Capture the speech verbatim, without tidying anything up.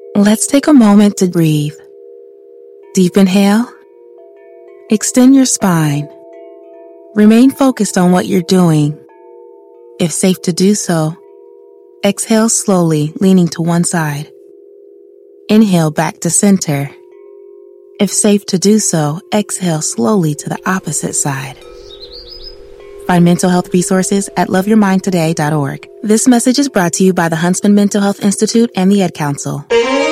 Let's take a moment to breathe. Deep inhale. Extend your spine. Remain focused on what you're doing. If safe to do so, exhale slowly, leaning to one side. Inhale back to center. If safe to do so, exhale slowly to the opposite side. Find mental health resources at love your mind today dot org. This message is brought to you by the Huntsman Mental Health Institute and the Ad Council.